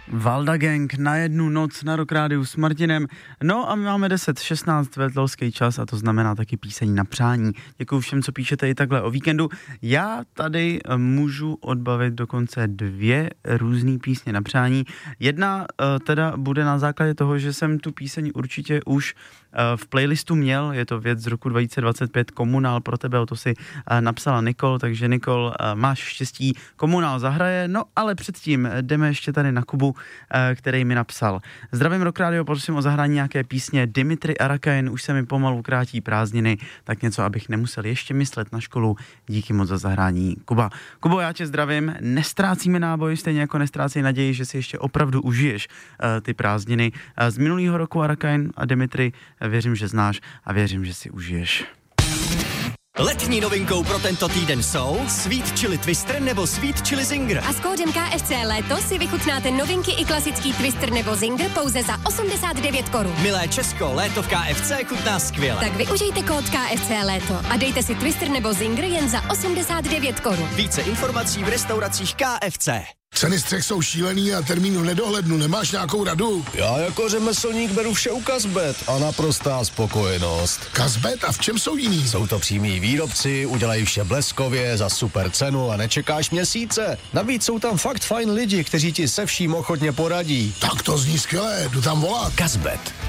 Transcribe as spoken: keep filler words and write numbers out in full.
Valda Gang na jednu noc na Rock Rádiu s Martinem. No a my máme deset šestnáct veltelský čas a to znamená taky píseň na přání. Děkuju všem, co píšete i takhle o víkendu. Já tady můžu odbavit dokonce dvě různý písně na přání. Jedna uh, teda bude na základě toho, že jsem tu píseň určitě už uh, v playlistu měl. Je to věc z roku dva tisíce dvacet pět, Komunál pro tebe, o to si uh, napsala Nikol, takže Nikol, uh, máš štěstí, Komunál zahraje. No ale předtím jdeme ještě tady na Kubu, který mi napsal. Zdravím Rock Radio, prosím o zahrání nějaké písně Dimitri Arakain, už se mi pomalu krátí prázdniny, tak něco, abych nemusel ještě myslet na školu. Díky moc za zahrání, Kuba. Kubo, já tě zdravím, nestrácíme náboj, stejně jako nestrácej naději, že si ještě opravdu užiješ uh, ty prázdniny. Uh, z minulého roku Arakain a Dimitri uh, věřím, že znáš a věřím, že si užiješ. Letní novinkou pro tento týden jsou Sweet Chili Twister nebo Sweet Chili Zinger. A s kódem K F C Léto si vychutnáte novinky i klasický Twister nebo Zinger pouze za osmdesát devět korun. Milé Česko, léto v K F C chutná skvěle. Tak využijte kód K F C Léto a dejte si Twister nebo Zinger jen za osmdesát devět korun. Více informací v restauracích K F C. Ceny střech jsou šílený a termín v nedohlednu. Nemáš nějakou radu? Já jako řemeslník beru vše u Kazbet a naprostá spokojenost. Kazbet? A v čem jsou jiný? Jsou to přímí výrobci, udělají vše bleskově, za super cenu a nečekáš měsíce. Navíc jsou tam fakt fajn lidi, kteří ti se vším ochotně poradí. Tak to zní skvěle, jdu tam volat. Kazbet.